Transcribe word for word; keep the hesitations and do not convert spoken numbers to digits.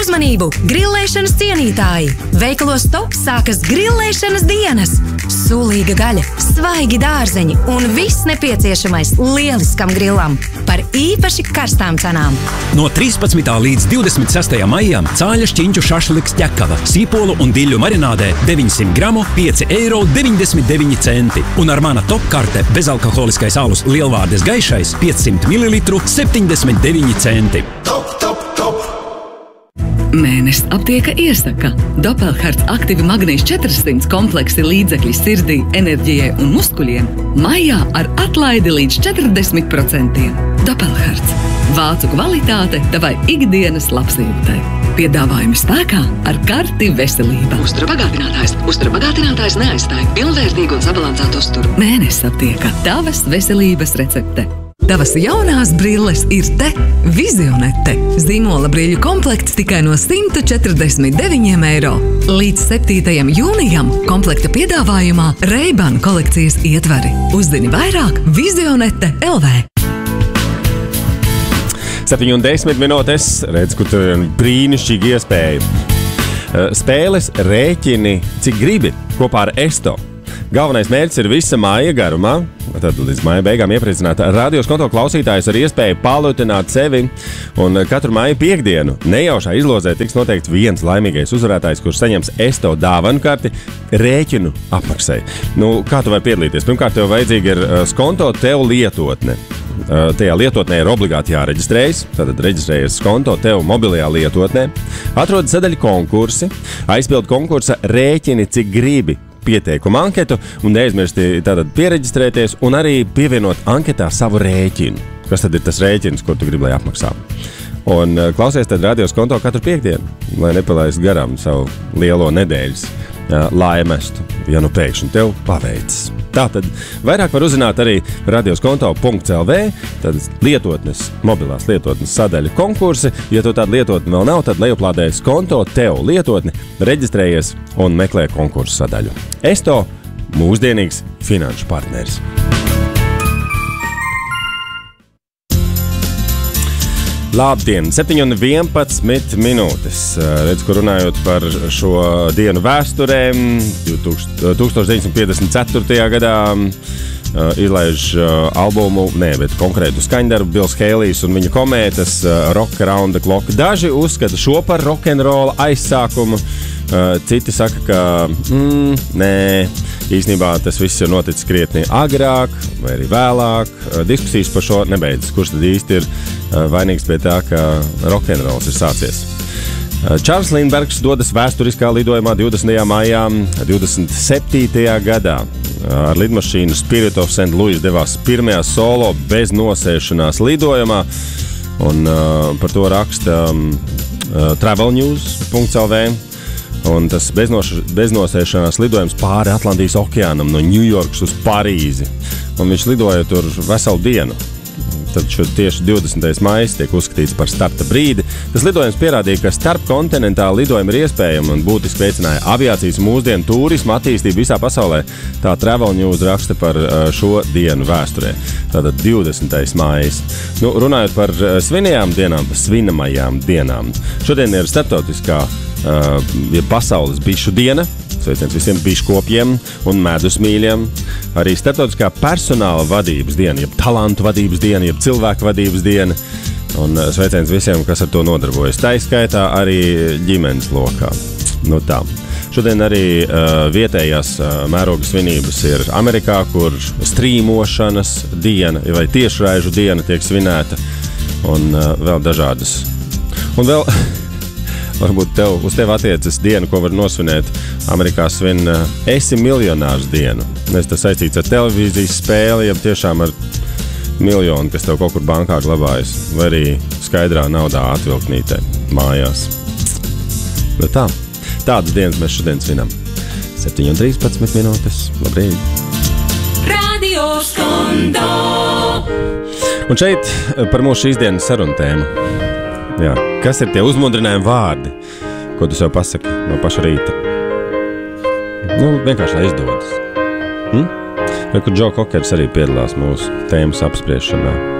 Uzmanību! Grillēšanas cienītāji! Veikalos Top sākas grillēšanas dienas! Sulīga gaļa, svaigi dārzeņi un viss nepieciešamais lieliskam grillam par īpaši karstām cenām. No trīspadsmitā līdz divdesmit sestajam maijam cāļa šķiņķu šašliks ķekava, sīpolu un diļu marinādē deviņsimt gramu pieci eiro deviņdesmit deviņi centi. Un ar mana Top karte bezalkoholiskais alus Lielvārdes gaišais piecsimt mililitru septiņdesmit deviņi centi. Top, top, top! Mēnesis aptieka iesaka Doppelhards aktīvi magnīs četrsimt kompleksi līdzekļi sirdī, enerģijai un muskuļiem maijā ar atlaidi līdz četrdesmit procentiem. Doppelhards. Vācu kvalitāte tavai ikdienas labsajūtai. Piedāvājumi spēkā ar karti veselība. Uztura bagātinātājs. Uztura bagātinātājs neaizstāja pilnvērtīgu un sabalansētu uzturu. Mēnesis aptieka. Tavas veselības recepte. Tavas jaunās brilles ir te Vizionete. Zīmola brīļu komplekts tikai no simt četrdesmit deviņiem eiro. Līdz septītajam jūnijam komplekta piedāvājumā Ray-Ban kolekcijas ietvari. Uzzini vairāk Vizionete L V. septiņi un desmit minūtes, redz, kur tur ir brīnišķīgi iespēja. Spēles rēķini, cik gribi, kopā ar Esto. Galvenais mērķis ir visa māja garumā, tad līdz māja beigām iepriecināt radios konto klausītājus ar iespēju palutināt sevi, un katru māju piekdienu nejaušā izlozē tiks noteikti viens laimīgais uzvarētājs, kurš saņems Esto dāvanu karti rēķinu apmaksai. Nu, kā tu vari piedalīties? Pirmkārt, tev vajadzīgi ir skonto tev lietotne. Tajā lietotnē ir obligāti jāreģistrējas, tad reģistrējies skonto tev mobilajā lietotnē, atrod sadaļu konkursi, aizpild konkursa rēķini, cik gribi pieteikumu anketu un neaizmirsti tātad piereģistrēties un arī pievienot anketā savu rēķinu. Kas tad ir tas rēķins, ko tu gribi, lai apmaksā? Un klausies tad radios konto katru piekdienu, lai nepalaist garām savu lielo nedēļas laimestu, ja nu pēkšņi tev paveicis. Tātad vairāk var uzzināt arī radios konto punkts L V, tad lietotnes, mobilās lietotnes sadaļa konkursi. Ja tu tādu lietotni vēl nav, tad lejuplādējies konto tev lietotni, reģistrējies un meklē konkursu sadaļu. Esto – mūsdienīgs finanšu partneris. Labdien, septiņi un vienpadsmit minūtes. Redz, kur runājot par šo dienu vēsturēm, tūkstoš deviņsimt piecdesmit ceturtajā gadā uh, izlaiž uh, albumu, nē, bet konkrētu skaņdarbu Bills Heilijs un viņa komētas uh, Rock Around the Clock. Daži uzskata šo par rock'n'rolla aizsākumu, uh, citi saka, ka mm, nē, īsnībā tas viss ir noticis krietni agrāk vai arī vēlāk. Uh, diskusijas par šo nebeidzas, kurš tad īsti ir vainīgs pie tā, ka rock'n'rolls ir sācies. Čārls Lindbergs dodas vēsturiskā lidojumā divdesmitajā maijā divdesmit septītajā gadā. Ar lidmašīnu Spirit of Saint Louis devās pirmajā solo bez nosēšanās lidojumā, un uh, par to raksta um, travel news punkts L V. Un tas beznoš, beznosēšanās lidojums pāri Atlantijas okeānam no Ņujorkas uz Parīzi. Un viņš lidoja tur veselu dienu. Tad šo tieši divdesmitais maijs tiek uzskatīts par starta brīdi. Tas lidojums pierādīja, ka starpkontinentāla lidojuma ir iespējama un būtiski veicināja aviācijas mūsdienu turismu attīstību visā pasaulē. Tā Travel News raksta par šo dienu vēsturē. Tātad divdesmitais maijs. Nu, runājot par svinējām dienām, par svinamajām dienām. Šodien ir starptautiskā uh, ja pasaules bišu diena. Sveiciens visiem biškopiem un medusmīļiem. Arī starptautiskā personāla vadības diena, jeb talantu vadības diena, jeb cilvēku vadības diena. Un sveiciens visiem, kas ar to nodarbojas. Tā izskaitā arī ģimenes lokā. Nu tā. Šodien arī uh, vietējās uh, mēroga svinības ir Amerikā, kur strīmošanas diena vai tiešraižu diena tiek svinēta. Un uh, vēl dažādas. Un vēl... Varbūt tev, uz tevi attiecas diena, ko var nosvinēt. Amerikā svin uh, esi miljonārs dienu. Es tas saistīts ar televīzijas spēli, ja tiešām ar miljonu, kas tev kaut kur bankā glabājas, vai arī skaidrā naudā atvilknītē mājās. Bet tā, tādas dienas mēs šodien svinam. septiņi un trīspadsmit minūtes. Labrīt! Radio Skondo! Un šeit par mūsu šīs dienas sarunu tēmu. Jā. Kas ir tie uzmundrinājumi vārdi, ko tu sev pasaki no paša rīta? Nu, vienkārši aizdodas. Hm? Vai kur Džo Kokers arī piedalās mūsu tēmas apspriešanā?